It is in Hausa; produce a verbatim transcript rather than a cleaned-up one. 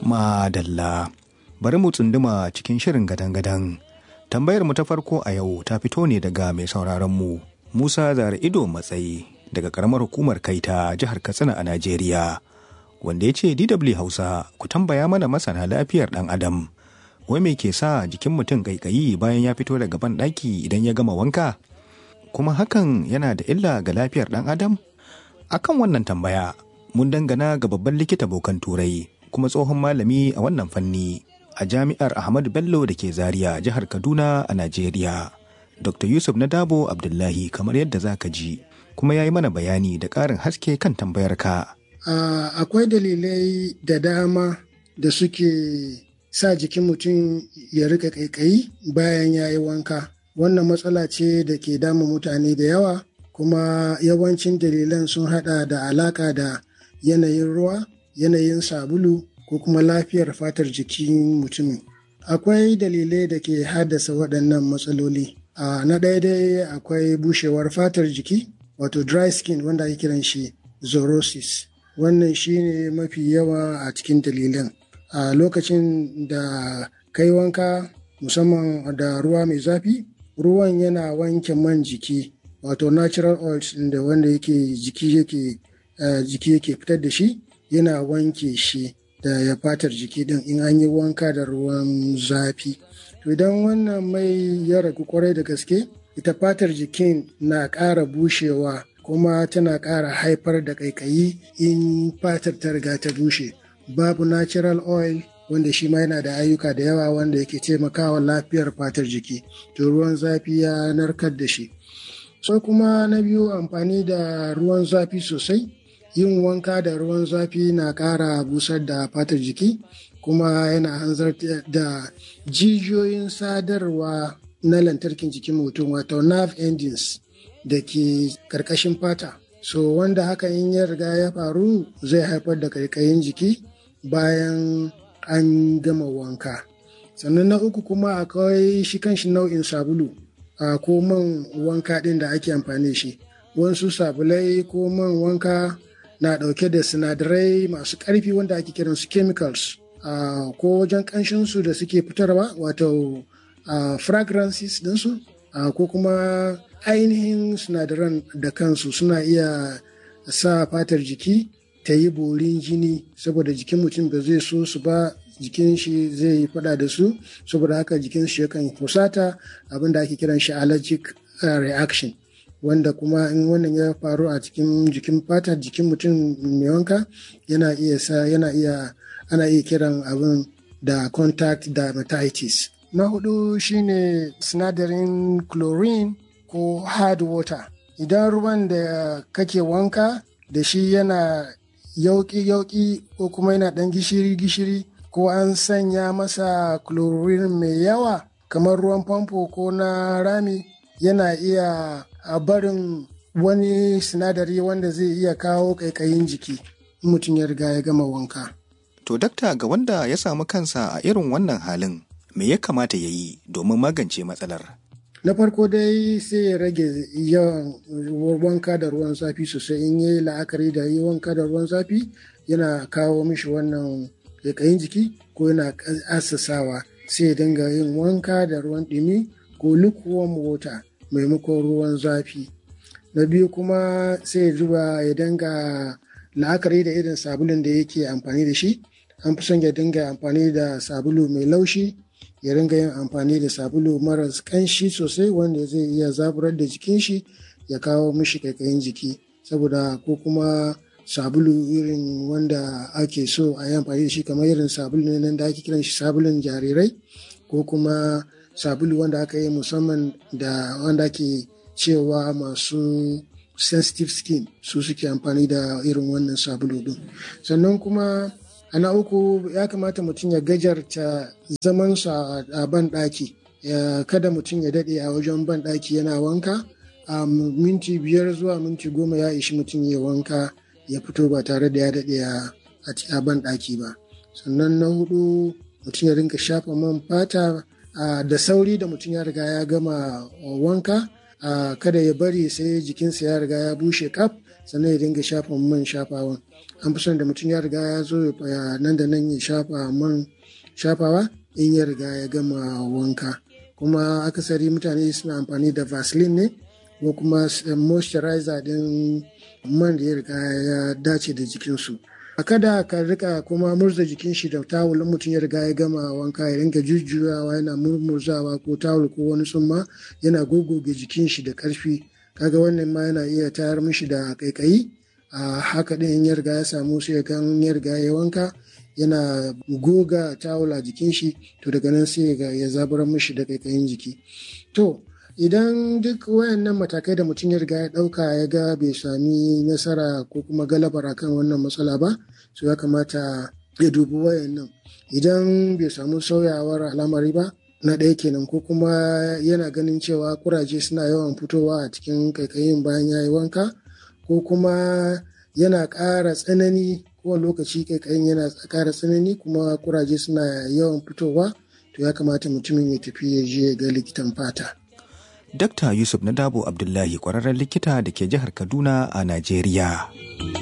Madalla. Bari mu tsunduma cikin shirin gadan-gadan. Tambayar mu ta farko a yau ta fito ne daga mai sauraron mu Musa Zara Ido Matsayi daga karamar hukumar Kaita jihar Katsina a Najeriya, wanda ya ce D W Hausa ku tambaya mana masana lafiyar ɗan adam. Wai me ke sa jikin mutum ƙaiƙayi bayan ya fito daga ban ɗaki idan ya gama wanka? Kuma hakan yana da illa ga lafiyar ɗan adam? Akan wannan tambaya mun dangana ga babban likita bokan turai kuma tsohon malami a wannan fanni a jami'ar Ahmadu Bello da ke Zaria jihar Kaduna a Najeriya, Doctor Yusuf Nadabo Abdullahi, kamar yadda za ka ji, kuma ya yi mana bayani da ƙarin haske kan tambayar ka. Uh, akwai dalilai da dama da suke sa jikin mutum ya rika ƙaiƙayi bayan ya yi wanka. Wannan matsala ce da ke damun mutane da yawa, kuma yawancin dalilan sun hada da alaka da yanayin ruwa, yanayin sabulu ko kuma lafiyar fatar jikin mutumin. Akwai dalilai da ke haddasa waɗannan matsaloli. Uh, na ɗaya dai akwai bushewar fatar jiki, wato dry skin, wanda ake kiran shi zorosis. Wannan shine mafi yawa a cikin dalilan. A lokacin da kai wanka musamman da ruwa mai zafi, ruwan yana wanke man jiki, wato natural oils da wanda yake jiki yake uh, jiki yake fitar da shi, yana wanke shi da ya fatar jiki din in an yi wanka da ruwan zafi. To idan wannan mai ya ragu kwarai da gaske, ita fatar jikin na ƙara bushewa kuma tana ƙara haifar da ƙaiƙayi in fatar ta riga ta bushe. Babu natural oil wanda shi ma yana da ayyuka da yawa wanda yake taimakawa lafiyar fatar jiki, to ruwan zafi ya narkar da shi. So kuma na biyu, amfani da ruwan zafi sosai. Yin wanka da ruwan zafi na ƙara busar da fatar jiki kuma yana hanzar da jijiyoyin sadarwa na lantarkin jikin mutum, wato nerve endings da ke ƙarƙashin fata. So wanda haka in ya riga ya faru zai haifar da ƙaiƙayin jiki bayan an gama wanka. Sannan na uku kuma akwai shi kanshi nau'in sabulu a ko man wanka ɗin da ake amfani shi. Wasu sabulai ko man wanka na ɗauke da sinadarai masu ƙarfi wanda ake kiran su chemicals, uh, ko wajen ƙanshinsu da suke fitarwa, wato uh, fragrances ɗinsu, uh, ko kuma ainihin sinadaran da kansu suna iya sa fatar jiki ta yi borin jini, saboda jikin mutum ba zai so su ba, jikin shi zai yi fada da su, saboda haka jikin shi yakan fusata, abinda ake kiran shi allergic uh, reaction, wanda kuma in wannan ya faru a cikin jikin fatar jikin mutum mai wanka yana iya sa yana iya ana iya kiran abin da contact dermatitis. Na hudu shine sinadarin chlorine ko hard water. Idan ruwan da kake wanka da shi yana yauki-yauki ko kuma yana ɗan gishiri-gishiri, ko an sanya masa chlorine mai yawa kamar ruwan famfo ko na rami, yana iya a barin wani sinadari wanda zai iya kawo ƙaiƙayin jiki in mutum ya riga ya gama wanka. To dakta, ga wanda ya samu kansa a irin wannan halin, me ya kamata ya yi domin magance matsalar? Na farko dai sai ya rage yawan wanka da ruwan zafi sosai. In yi la'akari da yi wanka da ruwan zafi yana kawo mishi wannan ƙaiƙayin jiki ko yana asasawa, sai ya dinga yin wanka da ruwan ɗumi ko lukewarm water maimakon ruwan zafi. Na biyu kuma sai ya zuba ya dinga la'akari da irin sabulun da yake amfani da shi. An fi son ya dinga amfani da sabulu mai laushi, ya ringa yin amfani da sabulu maras kanshi sosai wanda zai iya zaburar da jikin shi ya kawo mishi ƙaiƙayin jiki, saboda ko kuma sabulu irin wanda ake so a yi amfani da shi, kamar irin sabulu nan da ake kiran shi sabulun jarirai, ko kuma sabulu wanda aka yi musamman da wanda ake cewa masu sensitive skin su suke amfani da irin wannan sabulu din. Sannan kuma ana uku, ya kamata mutum ya gajarta zamansa a ban ɗaki. Kada mutum ya daɗe a wajen ban ɗaki yana wanka. A minti biyar zuwa minti goma ya ishi mutum ya wanka ya fito ba tare da ya daɗe a ban ɗaki ba. Sannan na hudu, mutum ya rinka shafa man fata da sauri da mutum ya riga ya gama wanka. Kada ya bari sai jikinsa ya riga ya bushe kaf sannan ya dinga shafa man shafawan. An fi son da mutum ya riga ya zo ya nan da nan ya shafa man shafawa in ya riga ya gama wanka. Kuma akasari mutane suna amfani da Vaseline ne ko kuma moisturizer din man da ya riga ya dace da jikinsu. A kada ka rika kuma murza jikin shi da tawul, mutum ya riga ya gama wanka ya ringa jujjuyawa yana murmurzawa ko tawul ko wani tsumma yana gogoge jikin shi da karfi. Kaga wannan ma yana iya tayar mishi da kaikayi. A haka din ya riga ya samu sai kan ya riga ya wanka yana goga tawul a jikin shi, to daga nan sai ya zaburar mishi da kaikayin jiki. To idan duk wayannan matakai da mutum ya riga ya ɗauka ya ga bai sami nasara ko kuma galabar akan wannan matsala ba, so ya kamata ya dubi wayannan. Idan bai samu sauyawar al'amari ba, na ɗaya kenan, ko kuma yana ganin cewa kuraje suna yawan fitowa a cikin kaikayin bayan ya yi wanka, ko kuma yana ƙara tsanani kowane lokaci kaikayin yana ƙara tsanani kuma kuraje suna yawan fitowa, to ya kamata mutumin ya tafi ya je ga likitan fata. Dakta Yusuf Nadabo Abdullahi, ƙwararren likita da ke jihar Kaduna a Najeriya.